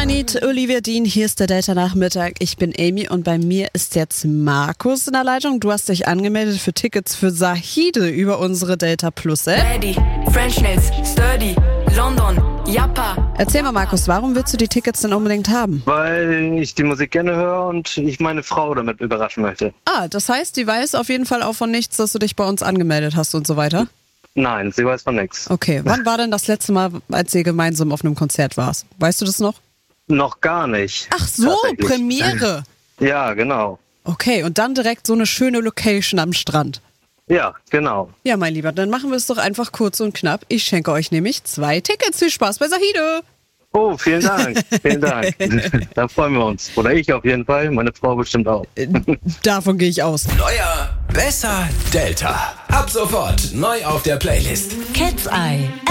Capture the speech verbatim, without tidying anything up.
Need, Olivia Dean, hier ist der Delta-Nachmittag. Ich bin Amy und bei mir ist jetzt Markus in der Leitung. Du hast dich angemeldet für Tickets für Zahide über unsere Delta Plus App. Ready, French Nails, Sturdy, London, Jappa. Erzähl mal, Markus, warum willst du die Tickets denn unbedingt haben? Weil ich die Musik gerne höre und ich meine Frau damit überraschen möchte. Ah, das heißt, die weiß auf jeden Fall auch von nichts, dass du dich bei uns angemeldet hast und so weiter? Nein, sie weiß von nichts. Okay, wann war denn das letzte Mal, als ihr gemeinsam auf einem Konzert warst? Weißt du das noch? Noch gar nicht. Ach so, Tatsächlich. Premiere. Ja, genau. Okay, und dann direkt so eine schöne Location am Strand. Ja, genau. Ja, mein Lieber, dann machen wir es doch einfach kurz und knapp. Ich schenke euch nämlich zwei Tickets. Viel Spaß bei Zahide. Oh, vielen Dank. Vielen Dank. Da freuen wir uns. Oder ich auf jeden Fall, meine Frau bestimmt auch. Davon gehe ich aus. Neuer, besser Delta. Ab sofort neu auf der Playlist. Cat's Eye.